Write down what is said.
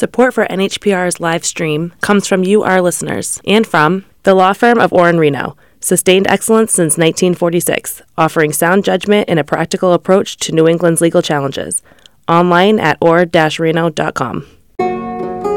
Support for NHPR's live stream comes from you, our listeners, and from the law firm of Orr & Reno, sustained excellence since 1946, offering sound judgment and a practical approach to New England's legal challenges. Online at orr-reno.com.